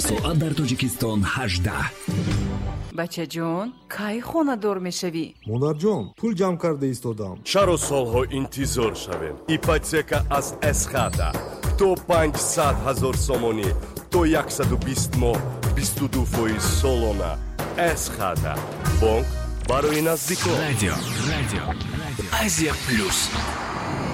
соат дар Тоҷикистон 18. бачаҷон кай хонадор мешавӣ? монарҷон, пул ҷамъ карда истодам. чаро солҳо интизор шавем? ипотека аз эсхата то 500,000 сомонӣ то 120 моҳ 22% солона. эсхата бонк барои наздикон. Радио Азия Плюс.